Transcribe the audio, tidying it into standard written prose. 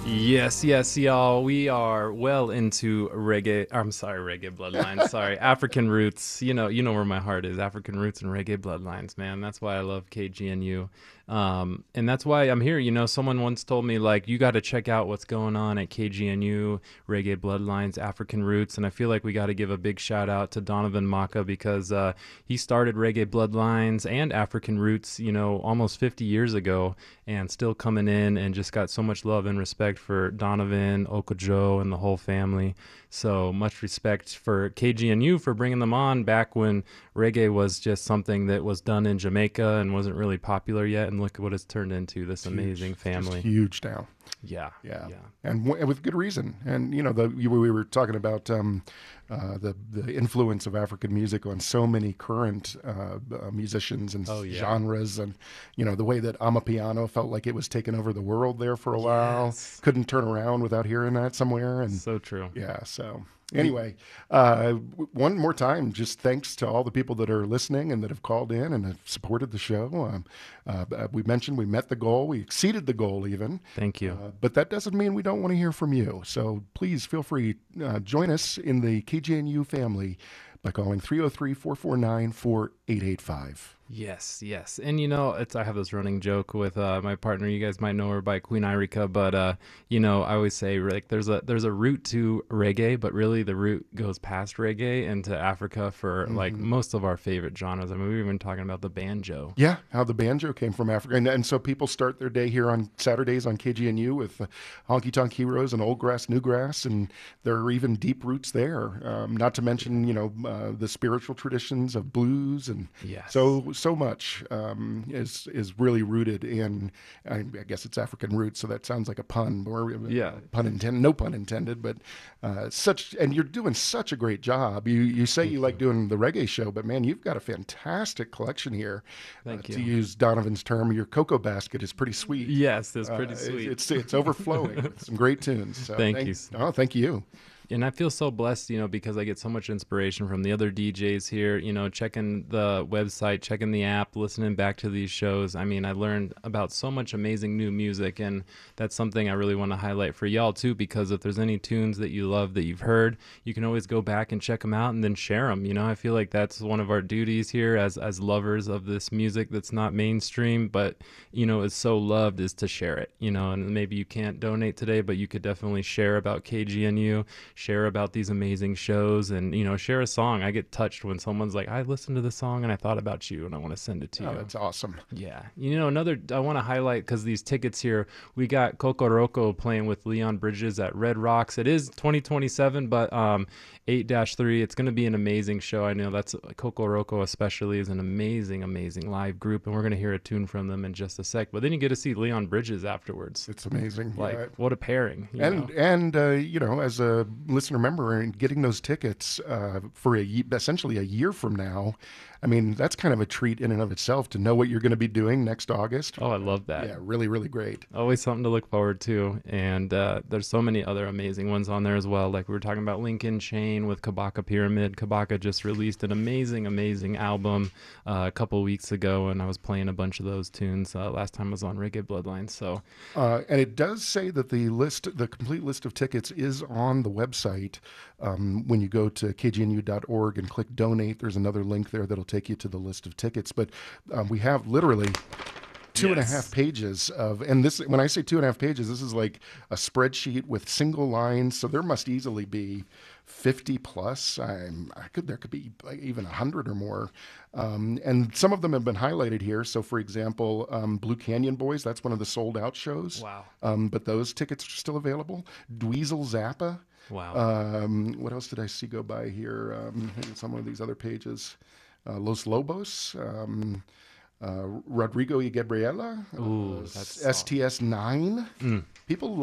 Yes, yes, y'all. We are well into reggae. I'm sorry, reggae bloodlines. Sorry, African roots. You know where my heart is. African roots and reggae bloodlines, man. That's why I love KGNU, and that's why I'm here. Someone once told me like you got to check out what's going on at KGNU, reggae bloodlines, African roots, and I feel like we got to give a big shout out to Donovan Maka because he started reggae bloodlines and African roots, almost 50 years ago, and still coming in and just got so much love and respect for Donovan, Okojo, and the whole family. So much respect for KGNU for bringing them on back when reggae was just something that was done in Jamaica and wasn't really popular yet. And look at what it's turned into, this amazing family. Just huge now. Yeah. And with good reason. And we were talking about the influence of African music on so many current musicians and genres, and the way that Amapiano felt like it was taking over the world there for a while. Couldn't turn around without hearing that somewhere. And so true. Yeah. So. Anyway, one more time, just thanks to all the people that are listening and that have called in and have supported the show. We mentioned we met the goal. We exceeded the goal even. Thank you. But that doesn't mean we don't want to hear from you. So please feel free, join us in the KGNU family by calling 303-449-4885. Yes. And I have this running joke with my partner. You guys might know her by Queen Irika, but I always say like there's a route to reggae, but really the route goes past reggae into Africa for like most of our favorite genres. I mean, we were even talking about the banjo. Yeah, how the banjo came from Africa, and so people start their day here on Saturdays on KGNU with Honky Tonk Heroes and Old Grass, New Grass, and there are even deep roots there. Not to mention the spiritual traditions of blues, and so much is really rooted in, I guess it's African roots, so that sounds like a pun. Pun intended, no pun intended, but and you're doing such a great job. You say you like doing the reggae show, but man, you've got a fantastic collection here. Thank you. To use Donovan's term, your cocoa basket is pretty sweet. Yes, it's pretty sweet. It's overflowing with some great tunes. So thank you. Oh, thank you. And I feel so blessed, because I get so much inspiration from the other DJs here, checking the website, checking the app, listening back to these shows. I mean, I learned about so much amazing new music, and that's something I really want to highlight for y'all too, because if there's any tunes that you love that you've heard, you can always go back and check them out and then share them. I feel like that's one of our duties here as lovers of this music that's not mainstream, but, is so loved, is to share it, and maybe you can't donate today, but you could definitely share about KGNU, share about these amazing shows, and share a song. I get touched when someone's like, I listened to the song and I thought about you and I want to send it to you. That's awesome. Yeah. Another I want to highlight, because these tickets here, we got Kokoroko playing with Leon Bridges at Red Rocks. It is 2027, but 8-3, it's going to be an amazing show. I know that's Kokoroko especially is an amazing live group, and we're going to hear a tune from them in just a sec, but then you get to see Leon Bridges afterwards. It's amazing. What a pairing. And as a listener member, and getting those tickets for essentially a year from now, I mean, that's kind of a treat in and of itself to know what you're going to be doing next August. Oh, I love that. Yeah, really, really great. Always something to look forward to. And there's so many other amazing ones on there as well. Like we were talking about Lincoln Chain with Kabaka Pyramid. Kabaka just released an amazing album a couple weeks ago, and I was playing a bunch of those tunes last time I was on Reggae Bloodlines. So, and it does say that the complete list of tickets is on the website. When you go to kgnu.org and click donate, there's another link there that'll take you to the list of tickets. But we have literally 2.5 pages of, and this, when I say 2.5 pages, this is like a spreadsheet with single lines. So there must easily be 50 plus. There could be like even 100 or more. And some of them have been highlighted here. So for example, Blue Canyon Boys, that's one of the sold out shows. Wow. But those tickets are still available. Dweezil Zappa. Wow. What else did I see go by here? It's on one of these other pages. Los Lobos, Rodrigo y Gabriela, Ooh, that's STS 9. People love